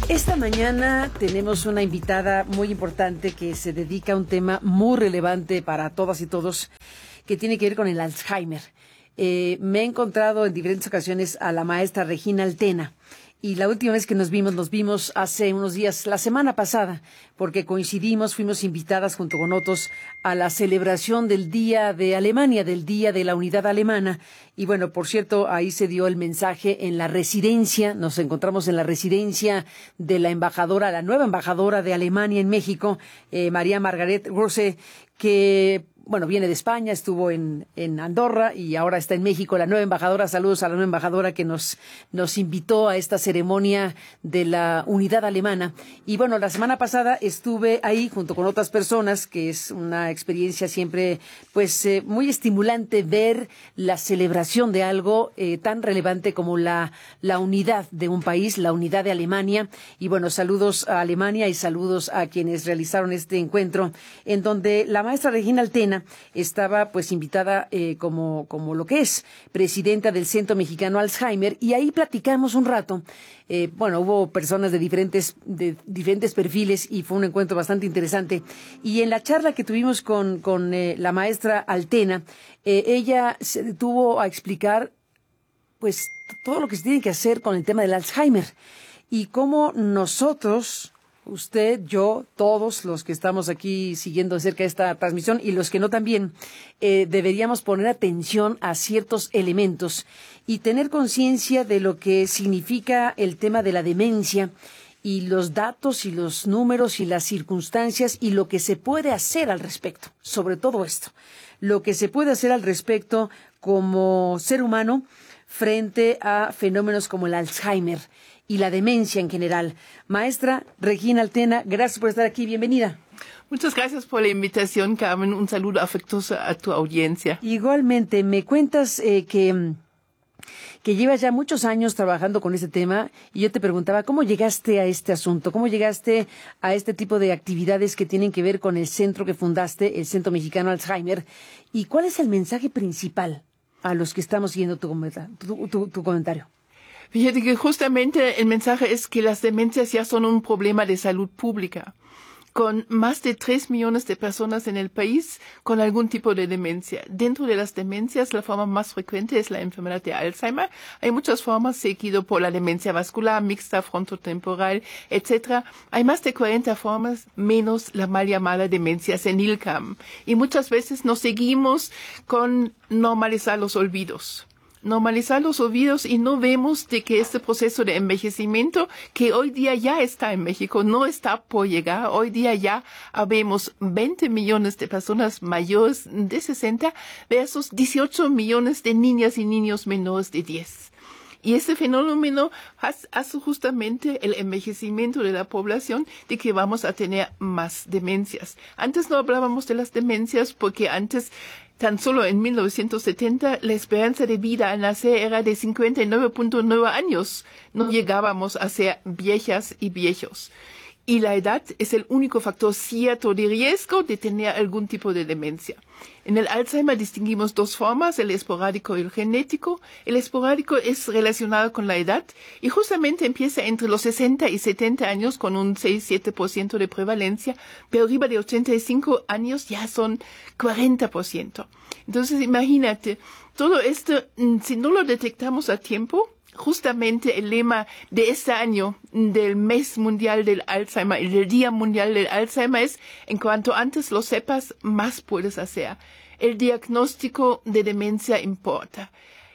Esta mañana tenemos una invitada muy importante que se dedica a un tema muy relevante para todas y todos, que tiene que ver con el Alzheimer. Me he encontrado en diferentes ocasiones a la maestra Regina Altena. Y la última vez que nos vimos hace unos días, la semana pasada, porque coincidimos, fuimos invitadas junto con otros a la celebración del Día de Alemania, del Día de la Unidad Alemana. Y bueno, por cierto, ahí se dio el mensaje en la residencia, nos encontramos en la residencia de la embajadora, la nueva embajadora de Alemania en México, María Margaret Rose, que bueno, viene de España, estuvo en Andorra y ahora está en México, la nueva embajadora. Saludos a la nueva embajadora que nos invitó a esta ceremonia de la unidad alemana. Y bueno, la semana pasada estuve ahí junto con otras personas, que es una experiencia siempre, pues, muy estimulante ver la celebración de algo tan relevante como la unidad de un país, la unidad de Alemania. Y bueno, saludos a Alemania y saludos a quienes realizaron este encuentro, en donde la maestra Regina Altena estaba pues invitada como lo que es presidenta del Centro Mexicano Alzheimer, y ahí platicamos un rato. Bueno, hubo personas de diferentes perfiles y fue un encuentro bastante interesante. Y en la charla que tuvimos con la maestra Altena, ella se detuvo a explicar pues todo lo que se tiene que hacer con el tema del Alzheimer y cómo nosotros, usted, yo, todos los que estamos aquí siguiendo de cerca esta transmisión y los que no también, deberíamos poner atención a ciertos elementos y tener conciencia de lo que significa el tema de la demencia y los datos y los números y las circunstancias y lo que se puede hacer al respecto, sobre todo esto, lo que se puede hacer al respecto como ser humano frente a fenómenos como el Alzheimer y la demencia en general. Maestra Regina Altena, gracias por estar aquí, bienvenida. Muchas gracias por la invitación, Carmen. Un saludo afectuoso a tu audiencia. Igualmente, me cuentas que llevas ya muchos años trabajando con este tema, y yo te preguntaba, ¿cómo llegaste a este asunto? ¿Cómo llegaste a este tipo de actividades que tienen que ver con el centro que fundaste, el Centro Mexicano Alzheimer? ¿Y cuál es el mensaje principal a los que estamos siguiendo tu comentario? Fíjate que justamente el mensaje es que las demencias ya son un problema de salud pública, con más de 3 millones de personas en el país con algún tipo de demencia. Dentro de las demencias, la forma más frecuente es la enfermedad de Alzheimer. Hay muchas formas, seguido por la demencia vascular, mixta, frontotemporal, etc. Hay más de 40 formas, menos la mal llamada demencia senil, Carmen. Y muchas veces nos seguimos con normalizar los olvidos. Normalizar los olvidos y no vemos de que este proceso de envejecimiento, que hoy día ya está en México, no está por llegar. Hoy día ya habemos 20 millones de personas mayores de 60 versus 18 millones de niñas y niños menores de 10. Y este fenómeno hace justamente el envejecimiento de la población, de que vamos a tener más demencias. Antes no hablábamos de las demencias porque antes, tan solo en 1970, la esperanza de vida al nacer era de 59.9 años. No llegábamos a ser viejas y viejos. Y la edad es el único factor cierto de riesgo de tener algún tipo de demencia. En el Alzheimer distinguimos dos formas, el esporádico y el genético. El esporádico es relacionado con la edad y justamente empieza entre los 60 y 70 años con un 6-7% de prevalencia, pero arriba de 85 años ya son 40%. Entonces imagínate, todo esto, si no lo detectamos a tiempo, justamente el lema de este año del mes mundial del Alzheimer y del Día Mundial del Alzheimer es: en cuanto antes lo sepas, más puedes hacer. El diagnóstico de demencia importa.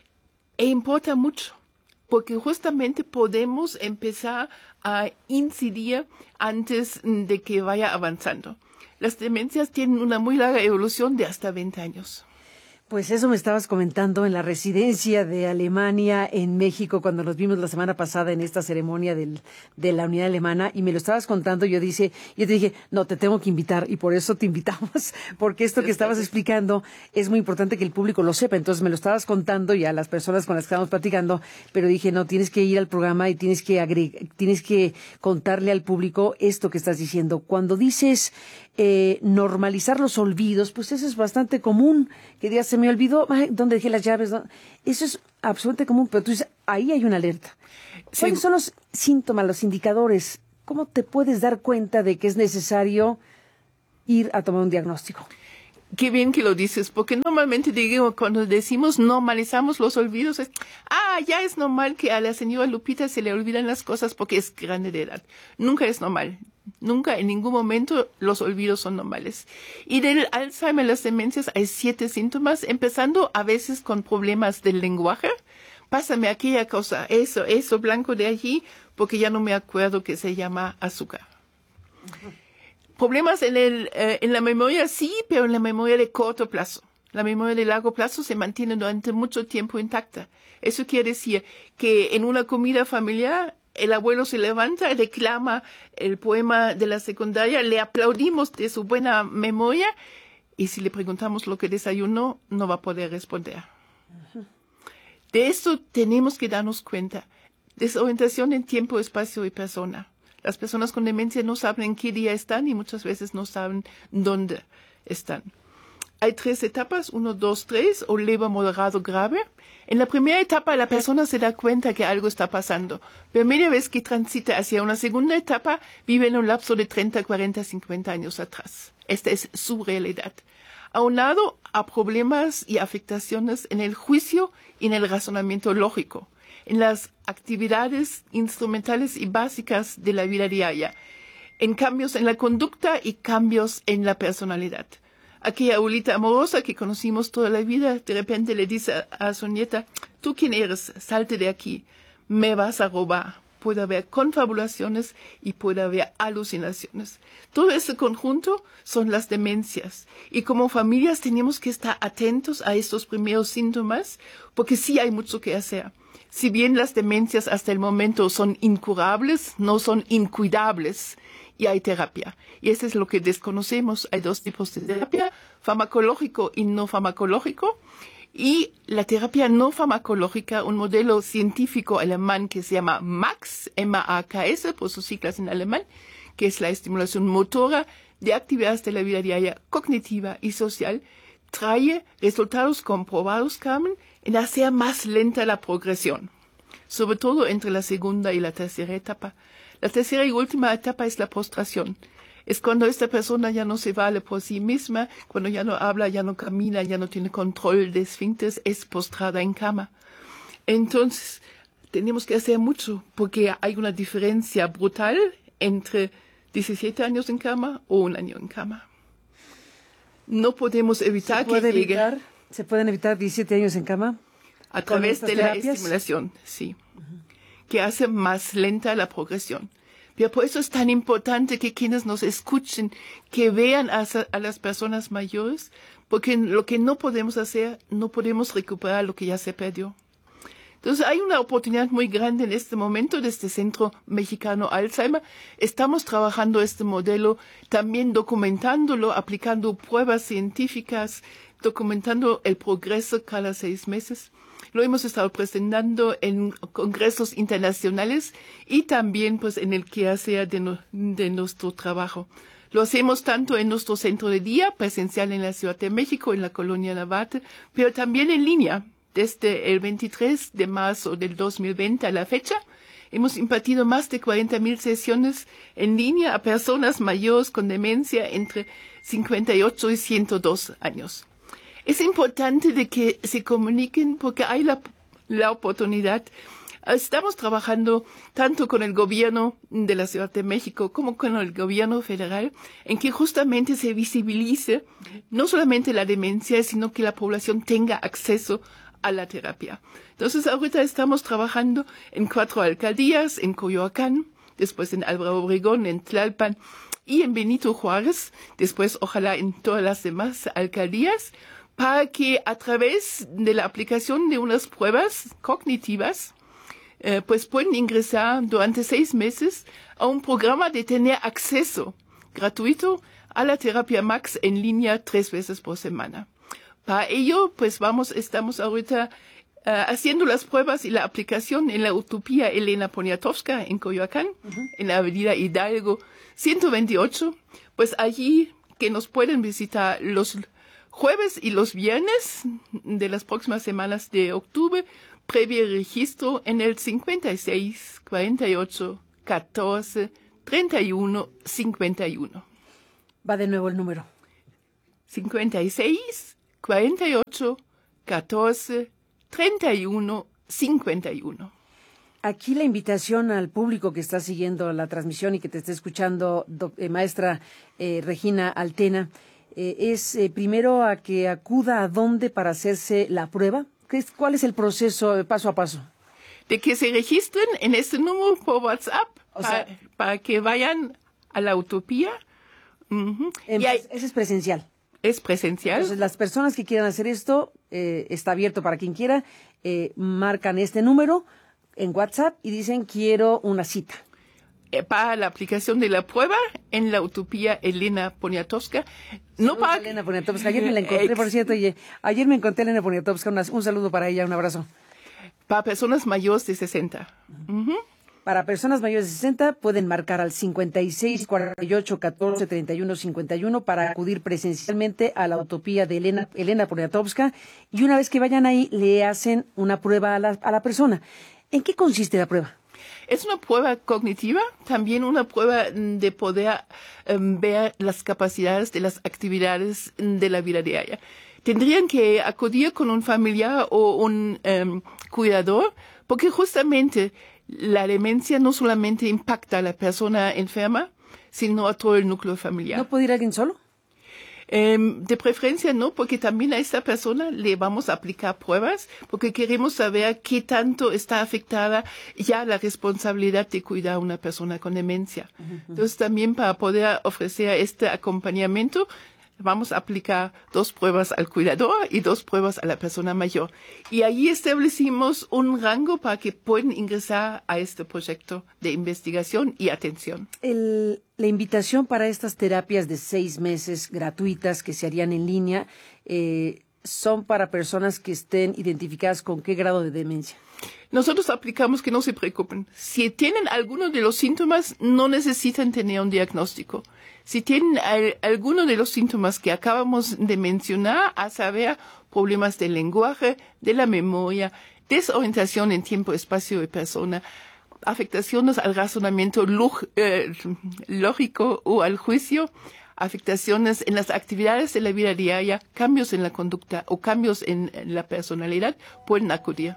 E importa mucho, porque justamente podemos empezar a incidir antes de que vaya avanzando. Las demencias tienen una muy larga evolución de hasta 20 años. Pues eso me estabas comentando en la residencia de Alemania en México cuando nos vimos la semana pasada en esta ceremonia de la unidad alemana, y me lo estabas contando. Yo te dije, no, te tengo que invitar, y por eso te invitamos, porque esto que estabas explicando es muy importante que el público lo sepa. Entonces me lo estabas contando y a las personas con las que estábamos platicando, pero dije, no, tienes que ir al programa y tienes que contarle al público esto que estás diciendo. Cuando dices normalizar los olvidos, pues eso es bastante común, que digas, se me olvidó, ¿dónde dejé las llaves? Eso es absolutamente común, pero tú dices, ahí hay una alerta. ¿Cuáles son los síntomas, los indicadores? ¿Cómo te puedes dar cuenta de que es necesario ir a tomar un diagnóstico? Qué bien que lo dices, porque normalmente digo, cuando decimos normalizamos los olvidos, ya es normal que a la señora Lupita se le olvidan las cosas porque es grande de edad. Nunca es normal. Nunca, en ningún momento, los olvidos son normales. Y del Alzheimer, las demencias, hay 7 síntomas, empezando a veces con problemas del lenguaje. Pásame aquella cosa, eso blanco de allí, porque ya no me acuerdo que se llama azúcar. Problemas en la memoria, sí, pero en la memoria de corto plazo. La memoria de largo plazo se mantiene durante mucho tiempo intacta. Eso quiere decir que en una comida familiar, el abuelo se levanta, declama el poema de la secundaria, le aplaudimos de su buena memoria, y si le preguntamos lo que desayunó, no va a poder responder. De esto tenemos que darnos cuenta. Desorientación en tiempo, espacio y persona. Las personas con demencia no saben en qué día están y muchas veces no saben dónde están. Hay 3 etapas, 1, 2, 3, o leve, moderado, grave. En la primera etapa la persona se da cuenta que algo está pasando, pero media vez que transita hacia una segunda etapa, vive en un lapso de 30, 40, 50 años atrás. Esta es su realidad. Aunado a problemas y afectaciones en el juicio y en el razonamiento lógico, en las actividades instrumentales y básicas de la vida diaria, en cambios en la conducta y cambios en la personalidad. Aquella abuelita amorosa que conocimos toda la vida, de repente le dice a su nieta, ¿tú quién eres? Salte de aquí, me vas a robar. Puede haber confabulaciones y puede haber alucinaciones. Todo ese conjunto son las demencias. Y como familias tenemos que estar atentos a estos primeros síntomas, porque sí hay mucho que hacer. Si bien las demencias hasta el momento son incurables, no son incuidables, y hay terapia. Y eso es lo que desconocemos. Hay 2 tipos de terapia, farmacológico y no farmacológico. Y la terapia no farmacológica, un modelo científico alemán que se llama MAKS, M-A-K-S, por sus siglas en alemán, que es la estimulación motora de actividades de la vida diaria, cognitiva y social, trae resultados comprobados, Carmen, en hacer más lenta la progresión, sobre todo entre la segunda y la tercera etapa. La tercera y última etapa es la postración. Es cuando esta persona ya no se vale por sí misma, cuando ya no habla, ya no camina, ya no tiene control de esfínteres, es postrada en cama. Entonces, tenemos que hacer mucho, porque hay una diferencia brutal entre 17 años en cama o 1 año en cama. No podemos evitar que llegue. ¿Se pueden evitar 17 años en cama? A través de la estimulación, sí. Que hace más lenta la progresión. Pero por eso es tan importante que quienes nos escuchen, que vean a las personas mayores, porque lo que no podemos hacer, no podemos recuperar lo que ya se perdió. Entonces hay una oportunidad muy grande en este momento de este Centro Mexicano Alzheimer. Estamos trabajando este modelo, también documentándolo, aplicando pruebas científicas, documentando el progreso cada 6 meses. Lo hemos estado presentando en congresos internacionales y también pues en el quehacer de nuestro trabajo. Lo hacemos tanto en nuestro centro de día, presencial en la Ciudad de México, en la Colonia Narvarte, pero también en línea. Desde el 23 de marzo del 2020 a la fecha, hemos impartido más de 40,000 sesiones en línea a personas mayores con demencia entre 58 y 102 años. Es importante de que se comuniquen porque hay la oportunidad. Estamos trabajando tanto con el gobierno de la Ciudad de México como con el gobierno federal en que justamente se visibilice no solamente la demencia, sino que la población tenga acceso a la terapia. Entonces ahorita estamos trabajando en 4 alcaldías, en Coyoacán, después en Álvaro Obregón, en Tlalpan y en Benito Juárez, después ojalá en todas las demás alcaldías, para que a través de la aplicación de unas pruebas cognitivas, pues pueden ingresar durante 6 meses a un programa de tener acceso gratuito a la terapia MAKS en línea 3 veces por semana. Para ello, pues estamos ahorita haciendo las pruebas y la aplicación en la Utopía Elena Poniatowska en Coyoacán, en la avenida Hidalgo 128, pues allí que nos pueden visitar los jueves y los viernes de las próximas semanas de octubre previo registro en el 56 48 14 31 51. Va de nuevo el número. 56 48 14 31 51. Aquí la invitación al público que está siguiendo la transmisión y que te esté escuchando, maestra Regina Altena, es primero a que acuda a dónde para hacerse la prueba. ¿Cuál es el proceso paso a paso? De que se registren en este número por WhatsApp para que vayan a la Utopía. Ese es presencial. Es presencial. Entonces, las personas que quieran hacer esto, está abierto para quien quiera, marcan este número en WhatsApp y dicen quiero una cita. Para la aplicación de la prueba en la Utopía Elena Poniatowska. No para Elena Poniatowska. Ayer me la encontré, por cierto. Ayer me encontré a Elena Poniatowska. Un saludo para ella, un abrazo. Para personas mayores de 60. Para personas mayores de 60 pueden marcar al 56 48 14 31 51 para acudir presencialmente a la Utopía de Elena Poniatowska, y una vez que vayan ahí le hacen una prueba a la persona. ¿En qué consiste la prueba? Es una prueba cognitiva, también una prueba de poder ver las capacidades de las actividades de la vida diaria. Tendrían que acudir con un familiar o un cuidador, porque justamente la demencia no solamente impacta a la persona enferma, sino a todo el núcleo familiar. ¿No puede ir alguien solo? De preferencia no, porque también a esta persona le vamos a aplicar pruebas, porque queremos saber qué tanto está afectada ya la responsabilidad de cuidar a una persona con demencia. Entonces también para poder ofrecer este acompañamiento, vamos a aplicar 2 pruebas al cuidador y 2 pruebas a la persona mayor. Y ahí establecimos un rango para que puedan ingresar a este proyecto de investigación y atención. La invitación para estas terapias de 6 meses gratuitas que se harían en línea son para personas que estén identificadas con qué grado de demencia. Nosotros aplicamos que no se preocupen. Si tienen alguno de los síntomas, no necesitan tener un diagnóstico. Si tienen alguno de los síntomas que acabamos de mencionar, a saber, problemas del lenguaje, de la memoria, desorientación en tiempo, espacio y persona, afectaciones al razonamiento lógico o al juicio, afectaciones en las actividades de la vida diaria, cambios en la conducta o cambios en la personalidad, pueden acudir.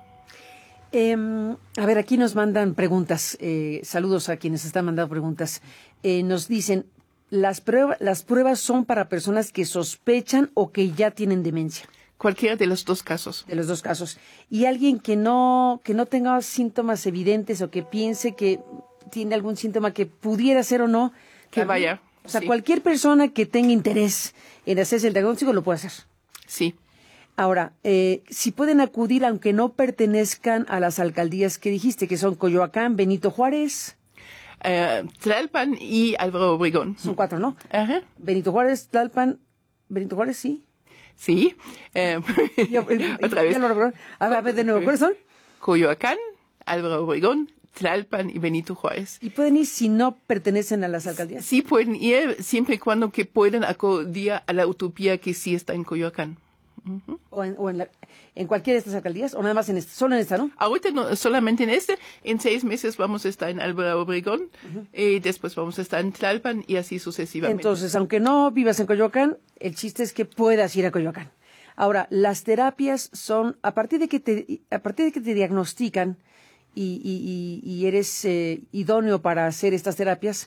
A ver, aquí nos mandan preguntas. Saludos a quienes están mandando preguntas. Nos dicen, ¿las pruebas son para personas que sospechan o que ya tienen demencia? Cualquiera de los 2 casos. De los 2 casos. ¿Y alguien que no tenga síntomas evidentes o que piense que tiene algún síntoma que pudiera ser o no? Que vaya. O sea, sí. Cualquier persona que tenga interés en hacerse el diagnóstico lo puede hacer. Sí. Ahora, si pueden acudir aunque no pertenezcan a las alcaldías que dijiste, que son Coyoacán, Benito Juárez. Tlalpan y Álvaro Obregón. Son 4, ¿no? Ajá. Benito Juárez, Tlalpan, Benito Juárez, sí. Sí. Otra vez. A ver, de nuevo, ¿cuáles son? Coyoacán, Álvaro Obregón, Tlalpan y Benito Juárez. ¿Y pueden ir si no pertenecen a las alcaldías? Sí pueden ir, siempre y cuando que puedan acudir a la Utopía que sí está en Coyoacán. ¿O en cualquiera de estas alcaldías? ¿O nada más solo en esta, no? Ahorita no, solamente en en 6 meses vamos a estar en Álvaro Obregón, y después vamos a estar en Tlalpan y así sucesivamente. Entonces, aunque no vivas en Coyoacán, el chiste es que puedas ir a Coyoacán. Ahora, las terapias son, a partir de que te diagnostican y eres idóneo para hacer estas terapias,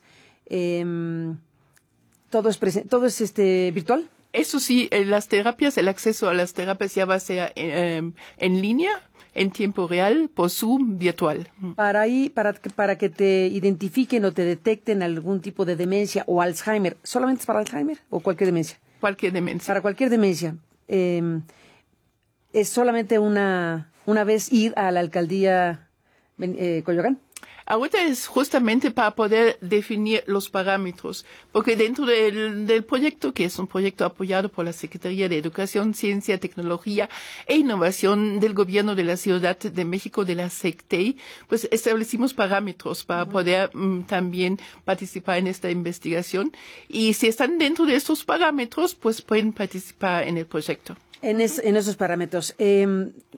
todo es virtual. Eso sí, las terapias, el acceso a las terapias ya va a ser en línea, en tiempo real, por Zoom, virtual. Para que te identifiquen o te detecten algún tipo de demencia o Alzheimer. ¿Solamente es para Alzheimer o cualquier demencia? Cualquier demencia. Para cualquier demencia. ¿Es solamente una vez ir a la alcaldía Coyoacán? Ahorita es justamente para poder definir los parámetros, porque dentro del proyecto, que es un proyecto apoyado por la Secretaría de Educación, Ciencia, Tecnología e Innovación del Gobierno de la Ciudad de México, de la SECTEI, pues establecimos parámetros para poder también participar en esta investigación. Y si están dentro de estos parámetros, pues pueden participar en el proyecto. En esos parámetros.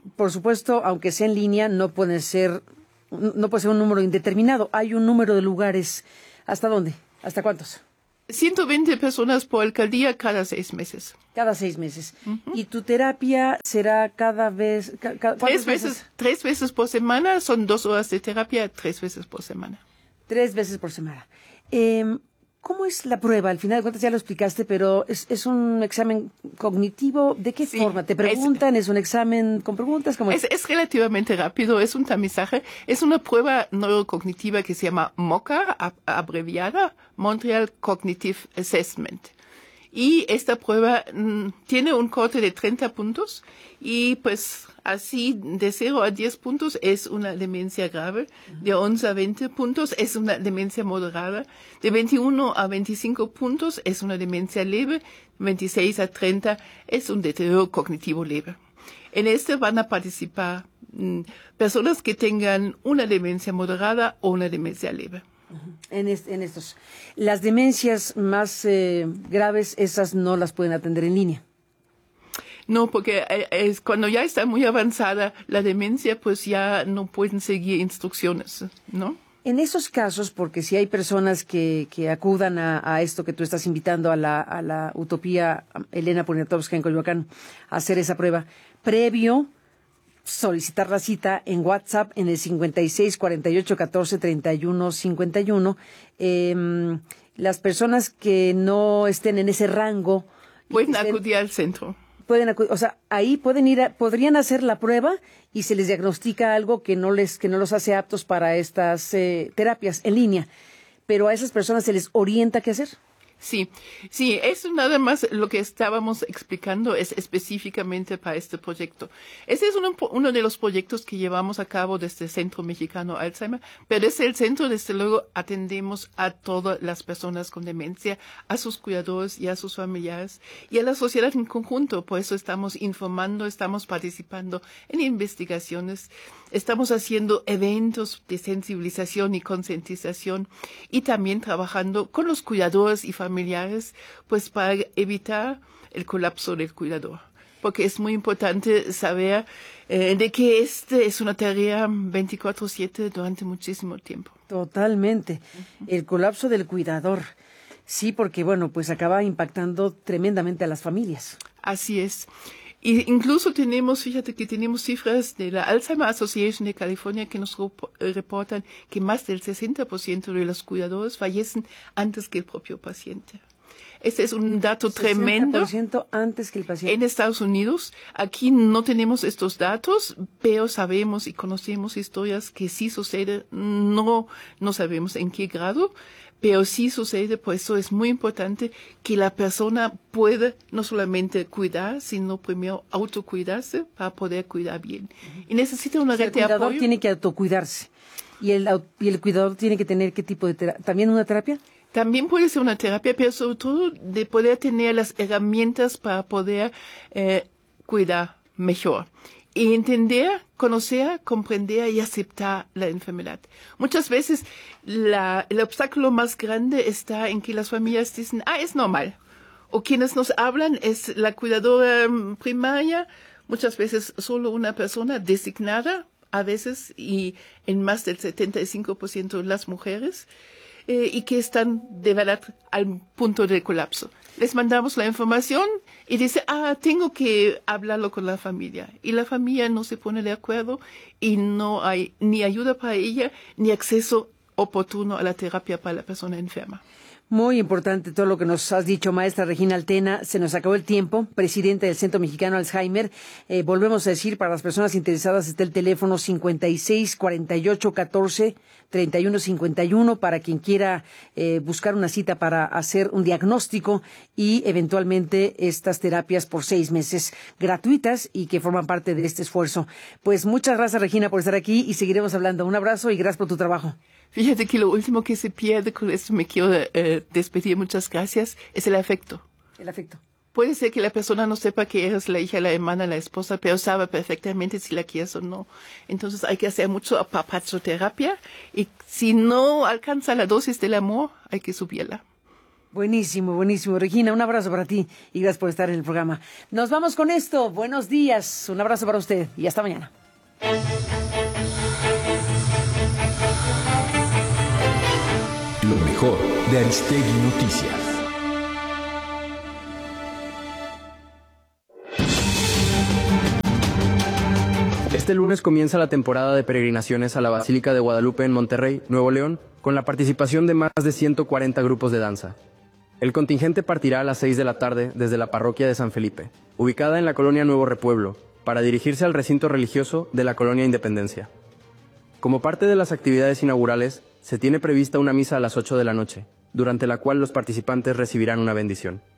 por supuesto, aunque sea en línea, no puede ser un número indeterminado. Hay un número de lugares. ¿Hasta dónde? ¿Hasta cuántos? 120 personas por alcaldía cada 6 meses. Cada 6 meses. ¿Y tu terapia será cada vez? ¿Cuántas veces? 3 veces por semana. Son 2 horas de terapia, 3 veces por semana. 3 veces por semana. ¿Cómo es la prueba? Al final de cuentas ya lo explicaste, pero ¿es un examen cognitivo? ¿De qué forma? ¿Te preguntan? ¿Es un examen con preguntas? ¿Cómo es? Es relativamente rápido, es un tamizaje. Es una prueba neurocognitiva que se llama MOCA, abreviada, Montreal Cognitive Assessment. Y esta prueba tiene un corte de 30 puntos y pues así de 0 a 10 puntos es una demencia grave, de 11 a 20 puntos es una demencia moderada, de 21 a 25 puntos es una demencia leve, 26 a 30 es un deterioro cognitivo leve. En este van a participar personas que tengan una demencia moderada o una demencia leve. En estos. Las demencias más graves, esas no las pueden atender en línea. No, porque cuando ya está muy avanzada la demencia, pues ya no pueden seguir instrucciones, ¿no? En esos casos, porque si hay personas que acudan a esto que tú estás invitando a la Utopía Elena Poniatowska en Coyoacán a hacer esa prueba, previo solicitar la cita en WhatsApp en el 56 48 14 31 51. Las personas que no estén en ese rango pueden acudir al centro. O sea, ahí podrían hacer la prueba y se les diagnostica algo que no los hace aptos para estas terapias en línea. Pero a esas personas se les orienta qué hacer. Sí, eso nada más lo que estábamos explicando es específicamente para este proyecto. Ese es uno de los proyectos que llevamos a cabo desde el Centro Mexicano Alzheimer, pero desde el centro, desde luego, atendemos a todas las personas con demencia, a sus cuidadores y a sus familiares y a la sociedad en conjunto. Por eso estamos informando, estamos participando en investigaciones, estamos haciendo eventos de sensibilización y concientización y también trabajando con los cuidadores y familiares, pues para evitar el colapso del cuidador. Porque es muy importante saber de que es una tarea 24/7 durante muchísimo tiempo. Totalmente. El colapso del cuidador. Sí, porque bueno, pues acaba impactando tremendamente a las familias. Así es. Y incluso fíjate que tenemos cifras de la Alzheimer Association de California que nos reportan que más del 60% de los cuidadores fallecen antes que el propio paciente. Este es un dato tremendo. 60% antes que el paciente. En Estados Unidos, aquí no tenemos estos datos, pero sabemos y conocemos historias que sí sucede, no sabemos en qué grado, pero sí sucede. Por eso es muy importante que la persona pueda no solamente cuidar, sino primero autocuidarse para poder cuidar bien. Y necesita una red de apoyo. El cuidador tiene que autocuidarse. ¿Y el cuidador tiene que tener qué tipo de terapia? ¿También una terapia? También puede ser una terapia, pero sobre todo de poder tener las herramientas para poder cuidar mejor. Y entender, conocer, comprender y aceptar la enfermedad. Muchas veces el obstáculo más grande está en que las familias dicen, es normal. O quienes nos hablan es la cuidadora primaria, muchas veces solo una persona designada, a veces, y en más del 75% las mujeres, y que están de verdad al punto de colapso. Les mandamos la información y dice, tengo que hablarlo con la familia. Y la familia no se pone de acuerdo y no hay ni ayuda para ella ni acceso oportuno a la terapia para la persona enferma. Muy importante todo lo que nos has dicho, maestra Regina Altena. Se nos acabó el tiempo. Presidenta del Centro Mexicano Alzheimer. Volvemos a decir, para las personas interesadas está el teléfono 56 48 14 31 51 para quien quiera buscar una cita para hacer un diagnóstico y eventualmente estas terapias por 6 meses gratuitas y que forman parte de este esfuerzo. Pues muchas gracias, Regina, por estar aquí y seguiremos hablando. Un abrazo y gracias por tu trabajo. Fíjate que lo último que se pierde, con esto me quiero despedir, muchas gracias, es el afecto. El afecto. Puede ser que la persona no sepa que eres la hija, la hermana, la esposa, pero sabe perfectamente si la quieres o no. Entonces hay que hacer mucho apapachoterapia y si no alcanza la dosis del amor, hay que subirla. Buenísimo, buenísimo. Regina, un abrazo para ti y gracias por estar en el programa. Nos vamos con esto. Buenos días. Un abrazo para usted y hasta mañana. Lo mejor de Aristegui Noticias. Este lunes comienza la temporada de peregrinaciones a la Basílica de Guadalupe en Monterrey, Nuevo León, con la participación de más de 140 grupos de danza. El contingente partirá a las 6 de la tarde desde la parroquia de San Felipe, ubicada en la colonia Nuevo Repueblo, para dirigirse al recinto religioso de la colonia Independencia. Como parte de las actividades inaugurales, se tiene prevista una misa a las 8 de la noche, durante la cual los participantes recibirán una bendición.